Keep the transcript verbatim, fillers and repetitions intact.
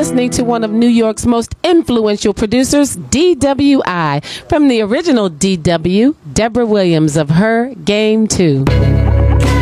listening to one of New York's most influential producers, D W I. From the original D W, Deborah Williams of Her Game two.